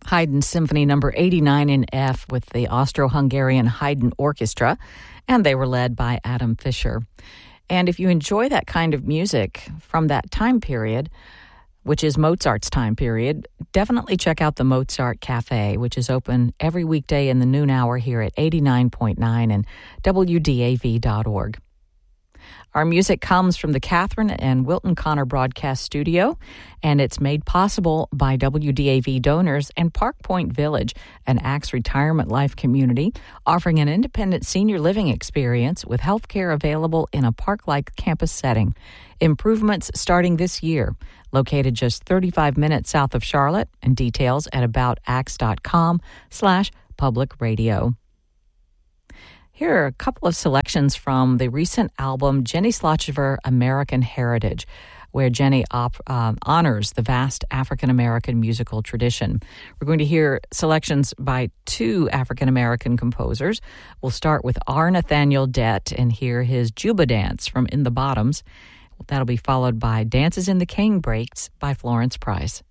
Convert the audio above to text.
Haydn Symphony Number 89 in F with the Austro-Hungarian Haydn Orchestra, and they were led by Adam Fischer. And if you enjoy that kind of music from that time period, which is Mozart's time period, definitely check out the Mozart Cafe, which is open every weekday in the noon hour here at 89.9 and WDAV.org. Our music comes from the Catherine and Wilton Connor Broadcast Studio, and it's made possible by WDAV donors and Park Point Village, an ACTS retirement life community, offering an independent senior living experience with health care available in a park-like campus setting. Improvements starting this year. Located just 35 minutes south of Charlotte, and details at aboutacts.com/public radio. Here are a couple of selections from the recent album Jenny Slotchever, American Heritage, where Jenny honors the vast African-American musical tradition. We're going to hear selections by two African-American composers. We'll start with R. Nathaniel Dett and hear his Juba Dance from In the Bottoms. That'll be followed by Dances in the Cane Breaks by Florence Price.